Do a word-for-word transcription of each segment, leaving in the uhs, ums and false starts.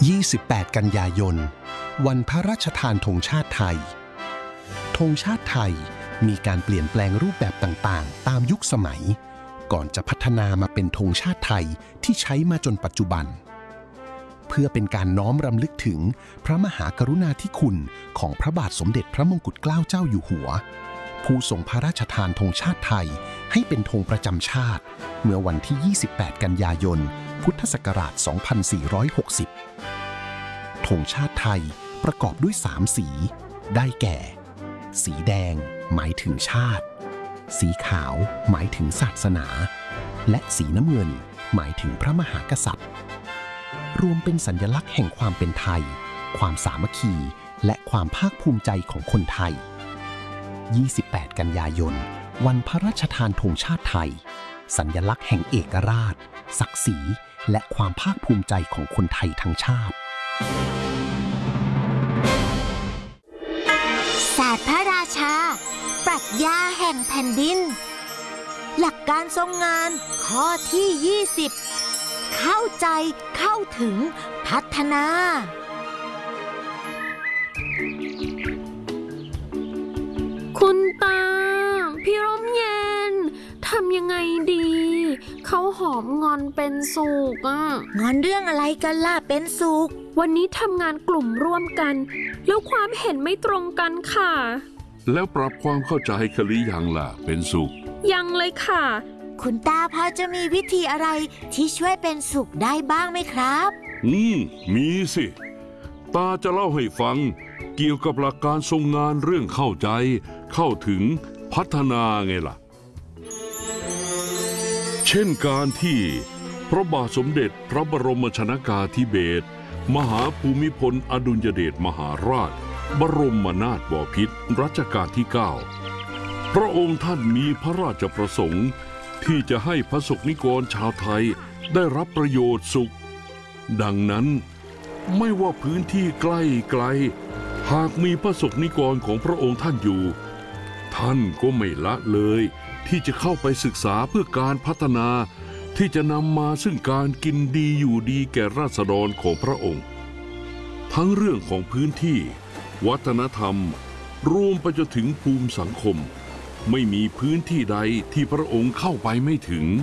ยี่สิบแปด กันยายนวันพระราชทานธงชาติไทยธงชาติไทยมีการเปลี่ยนแปลงรูปแบบต่างๆตามยุคสมัยก่อนจะพัฒนามาเป็นธงชาติไทยที่ใช้มาจนปัจจุบันเพื่อเป็นการน้อมรำลึกถึงพระมหากรุณาธิคุณของพระบาทสมเด็จพระมงกุฎเกล้าเจ้าอยู่หัวผู้ทรงพระราชทานธงชาติไทยให้เป็นธงประจำชาติเมื่อวันที่ ยี่สิบแปด กันยายน พุทธศักราช สองพันสี่ร้อยหกสิบ ธงชาติไทยประกอบด้วยสามสี ได้แก่ สีแดงหมายถึงชาติ สีขาวหมายถึงศาสนา และสีน้ำเงินหมายถึงพระมหากษัตริย์รวมเป็นสัญลักษณ์แห่งความเป็นไทยความสามัคคีและความภาคภูมิใจของคนไทย ยี่สิบแปด กันยายนวันพระราชทานธงชาติไทยสัญลักษณ์แห่งเอกราชศักดิ์ศรีและความภาคภูมิใจของคนไทยทั้งชาติศาสตร์พระราชาปรัชญาแห่งแผ่นดินหลักการทรงงานข้อที่ ยี่สิบ เข้าใจเข้าถึงพัฒนาคุณตาพี่ร่มเย็นทำยังไงดีเขาหอมงอนเป็นสุขอ่ะงอนเรื่องอะไรกันล่ะเป็นสุขวันนี้ทำงานกลุ่มร่วมกันแล้วความเห็นไม่ตรงกันค่ะแล้วปรับความเข้าใจกันหรือยังล่ะเป็นสุขยังเลยค่ะคุณตาพอจะมีวิธีอะไรที่ช่วยเป็นสุขได้บ้างไหมครับอืมมีสิตาจะเล่าให้ฟังเกี่ยวกับหลักการทรงงานเรื่องเข้าใจเข้าถึงพัฒนาไงล่ะเช่นการที่พระบาทสมเด็จพระบรมชนกาธิเบศรมหาภูมิพลอดุลยเดชมหาราชบรมนาถบพิตรรัชกาลที่ เก้า พระองค์ท่านมีพระราชประสงค์ที่จะให้พระสงฆ์นิกรชาวไทยได้รับประโยชน์สุขดังนั้นไม่ว่าพื้นที่ใกล้ไกลหากมีพระสงฆ์นิกรของพระองค์ท่านอยู่ท่านก็ไม่ละเลยที่จะเข้าไปศึกษาเพื่อการพัฒนาที่จะนำมาซึ่งการกินดีอยู่ดีแก่ราษฎรของพระองค์ทั้งเรื่องของพื้นที่วัฒนธรรมรวมไปจนถึงภูมิสังคมไม่มีพื้นที่ใดที่พระองค์เข้าไปไม่ถึง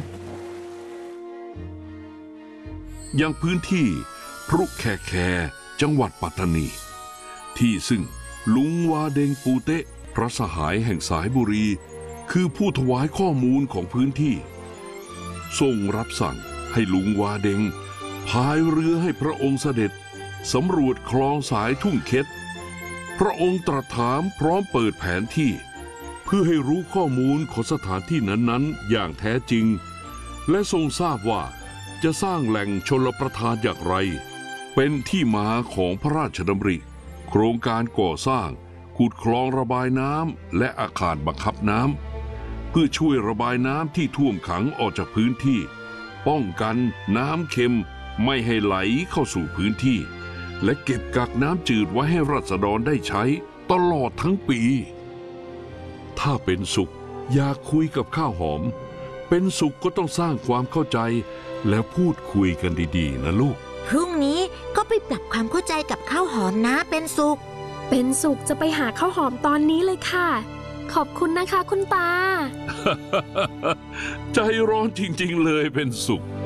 อย่างพื้นที่พรุแคแคจังหวัดปัตตานีที่ซึ่งลุงวาเดงปูเตะพระสหายแห่งสายบุรีคือผู้ถวายข้อมูลของพื้นที่ทรงรับสั่งให้ลุงวาเดงพายเรือให้พระองค์เสด็จสำรวจคลองสายทุ่งเค็ดพระองค์ตรัสถามพร้อมเปิดแผนที่เพื่อให้รู้ข้อมูลของสถานที่นั้นๆอย่างแท้จริงและทรงทราบว่าจะสร้างแหล่งชลประทานอย่างไรเป็นที่มาของพระราชดำริโครงการก่อสร้างขุดคลองระบายน้ำและอาคารบังคับน้ำเพื่อช่วยระบายน้ำที่ท่วมขังออกจากพื้นที่ป้องกันน้ำเค็มไม่ให้ไหลเข้าสู่พื้นที่และเก็บกักน้ำจืดไว้ให้ราษฎรได้ใช้ตลอดทั้งปีถ้าเป็นสุขอยากคุยกับข้าวหอมเป็นสุขก็ต้องสร้างความเข้าใจและพูดคุยกันดีๆนะลูกพรุ่งนี้ก็ไปปรับความเข้าใจกับข้าวหอมนะเป็นสุขเป็นสุขจะไปหาข้าวหอมตอนนี้เลยค่ะขอบคุณนะคะคุณตาใจร้อนจริงๆเลยเป็นสุข